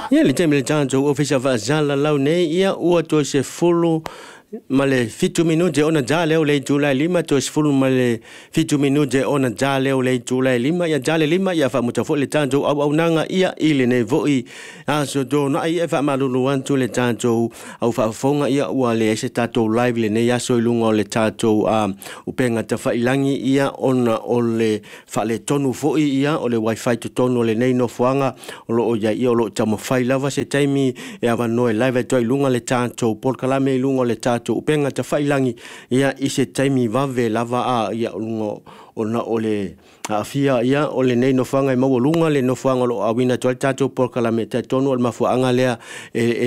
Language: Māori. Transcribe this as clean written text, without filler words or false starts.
Ia le teme le tātou ofisa whaazala lau nei ia ua to se fulu ma le fitu minute ona jale o le Julai 5 to se fulu ma le fitu minute ona jale o le Julai 5 ia jale 5 ia wha muta fo le tātou au nanga ia ile nei voi a so do na ia wha malulu antu le tātou au wha fonga ia ua le se tātou live le nei aso ilunga o le tātou upenga ta whailangi ia ona o le wha le tonu foi ia o le wifi to tonu o le nei no fuanga o lo o ia ia o lo tamo whai lava se taimi e awa noe live to ilunga le tātou por kalame ilunga o le tātou upenga ta whailangi ia i se taimi wave lava a ia ulunga ona o le afia ia o le nei no fuanga i maua lunga le no fuanga lo awina to le tātou por kalame te tonu o le mafuanga lea